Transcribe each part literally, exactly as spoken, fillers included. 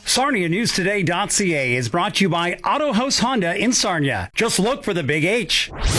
Sarnia News Today dot c a is brought to you by Auto House Honda in Sarnia. Just look for the big H. With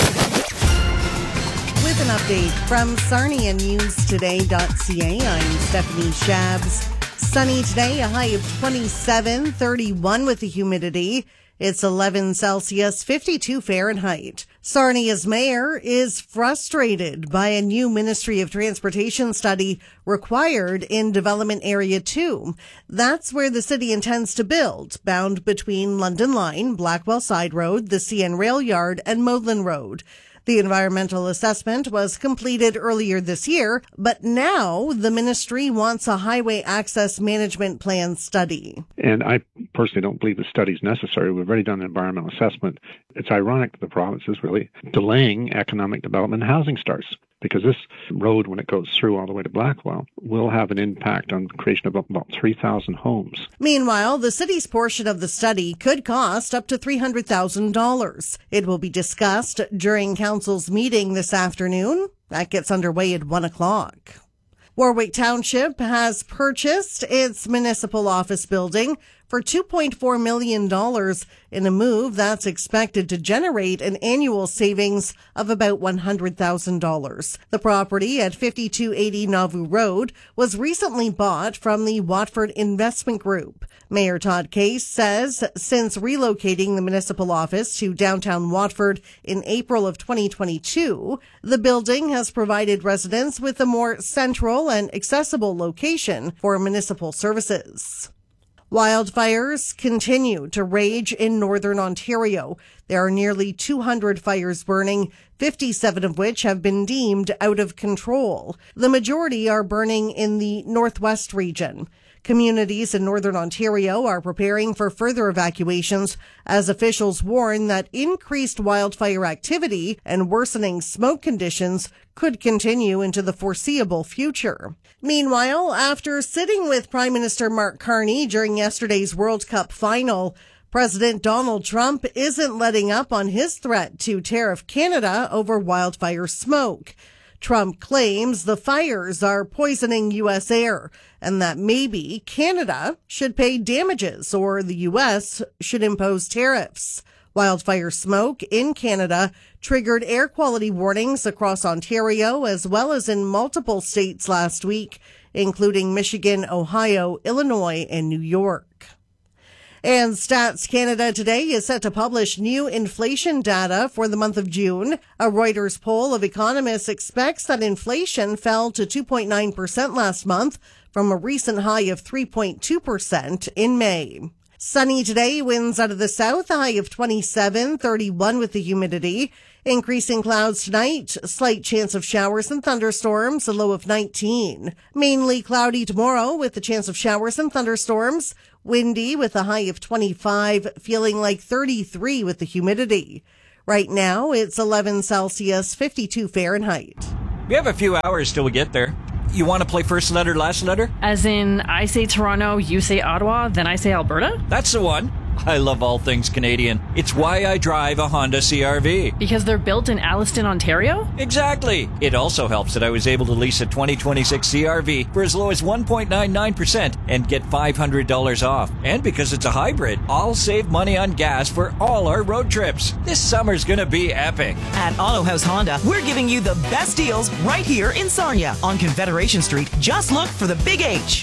an update from Sarnia News Today dot c a, I'm Stephanie Shabs. Sunny today, a high of twenty-seven, thirty-one with the humidity. It's eleven Celsius, fifty-two Fahrenheit. Sarnia's mayor is frustrated by a new Ministry of Transportation study required in Development Area two. That's where the city intends to build, bound between London Line, Blackwell Side Road, the C N Rail Yard, and Modlin Road. The environmental assessment was completed earlier this year, but now the ministry wants a highway access management plan study. And I personally don't believe the study is necessary. We've already done an environmental assessment. It's ironic that the province is really delaying economic development and housing starts, because this road, when it goes through all the way to Blackwell, will have an impact on the creation of about three thousand homes. Meanwhile, the city's portion of the study could cost up to three hundred thousand dollars. It will be discussed during council's meeting this afternoon. That gets underway at one o'clock. Warwick Township has purchased its municipal office building for two point four million dollars in a move that's expected to generate an annual savings of about one hundred thousand dollars. The property at fifty-two eighty Nauvoo Road was recently bought from the Watford Investment Group. Mayor Todd Case says since relocating the municipal office to downtown Watford in April of twenty twenty-two, the building has provided residents with a more central and accessible location for municipal services. Wildfires continue to rage in northern Ontario. There are nearly two hundred fires burning, fifty-seven of which have been deemed out of control. The majority are burning in the northwest region. Communities in northern Ontario are preparing for further evacuations as officials warn that increased wildfire activity and worsening smoke conditions could continue into the foreseeable future. Meanwhile, after sitting with Prime Minister Mark Carney during yesterday's World Cup final, President Donald Trump isn't letting up on his threat to tariff Canada over wildfire smoke. Trump claims the fires are poisoning U S air and that maybe Canada should pay damages or the U S should impose tariffs. Wildfire smoke in Canada triggered air quality warnings across Ontario as well as in multiple states last week, including Michigan, Ohio, Illinois, and New York. And Stats Canada today is set to publish new inflation data for the month of June. A Reuters poll of economists expects that inflation fell to two point nine percent last month from a recent high of three point two percent in May. Sunny today, winds out of the south, a high of twenty-seven, thirty-one with the humidity. Increasing clouds tonight, slight chance of showers and thunderstorms, a low of nineteen. Mainly cloudy tomorrow with the chance of showers and thunderstorms. Windy with a high of twenty-five, feeling like thirty-three with the humidity. Right now, it's eleven Celsius, fifty-two Fahrenheit. We have a few hours till we get there. You want to play first letter, last letter? As in, I say Toronto, you say Ottawa, then I say Alberta? That's the one. I love all things Canadian. It's why I drive a Honda C R V. Because they're built in Alliston, Ontario? Exactly. It also helps that I was able to lease a twenty twenty-six C R V for as low as one point nine nine percent and get five hundred dollars off. And because it's a hybrid, I'll save money on gas for all our road trips. This summer's gonna be epic. At Auto House Honda, we're giving you the best deals right here in Sarnia on Confederation Street. Just look for the big H.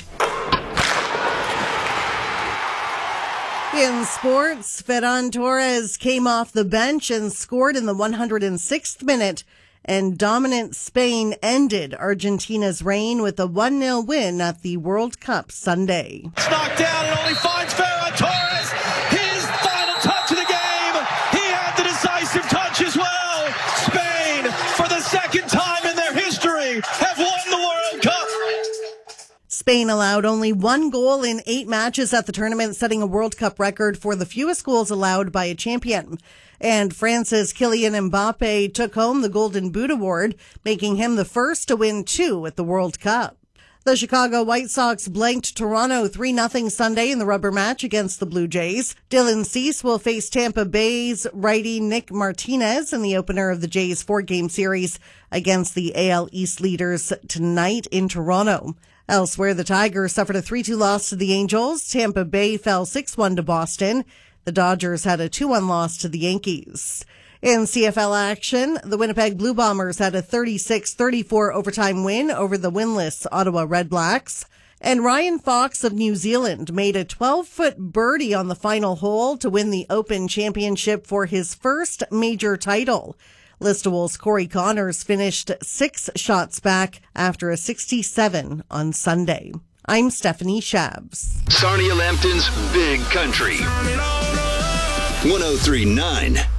In sports, Ferran Torres came off the bench and scored in the one hundred sixth minute, and dominant Spain ended Argentina's reign with a one nil win at the World Cup Sunday. It's knocked down and only finds Ferran Torres. His final touch of the game. He had the decisive touch as well. Spain, for the second time in their history, have won the World Cup. Spain allowed only one goal in eight matches at the tournament, setting a World Cup record for the fewest goals allowed by a champion. And France's Kylian Mbappe took home the Golden Boot Award, making him the first to win two at the World Cup. The Chicago White Sox blanked Toronto three nothing Sunday in the rubber match against the Blue Jays. Dylan Cease will face Tampa Bay's righty Nick Martinez in the opener of the Jays' four-game series against the A L East leaders tonight in Toronto. Elsewhere, the Tigers suffered a three two loss to the Angels. Tampa Bay fell six one to Boston. The Dodgers had a two one loss to the Yankees. In C F L action, the Winnipeg Blue Bombers had a thirty-six thirty-four overtime win over the winless Ottawa Redblacks. And Ryan Fox of New Zealand made a twelve-foot birdie on the final hole to win the Open Championship for his first major title. Listowel's Corey Connors finished six shots back after a sixty-seven on Sunday. I'm Stephanie Shabs. Sarnia Lambton's Big Country. one oh three point nine